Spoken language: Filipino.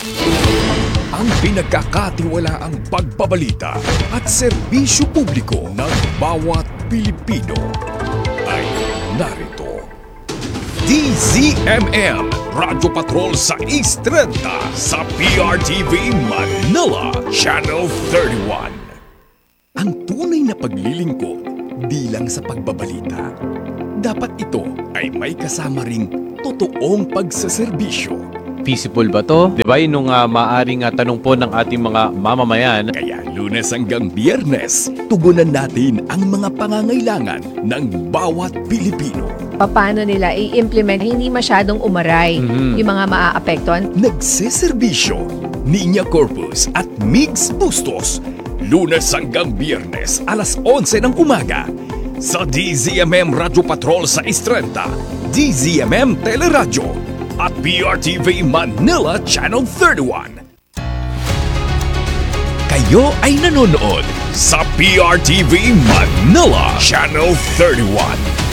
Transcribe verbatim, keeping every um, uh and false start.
Ang pinagkakatiwalaang pagbabalita at serbisyo publiko ng bawat Pilipino ay narito. D Z M M Radyo Patrol sa East thirty sa P R T V Manila Channel thirty-one. Ang tunay na paglilingkod di lang sa pagbabalita. Dapat ito ay may kasama ring totoong pagsaserbisyo. Feasible ba to? Di ba yun nung uh, maaring uh, tanong po ng ating mga mamamayan? Kaya Lunes hanggang Biyernes, tugunan natin ang mga pangangailangan ng bawat Pilipino. Paano nila i-implement hindi masyadong umaray Mhm. yung mga maaapektuhan. Nagseserbisyo, Niña Corpus at Migs Bustos. Lunes hanggang Biyernes, alas onse ng umaga. Sa D Z M M Radyo Patrol sa Istrenta, D Z M M Teleradyo, at P R T V Manila Channel thirty-one. Kayo ay nanonood sa P R T V Manila Channel thirty-one.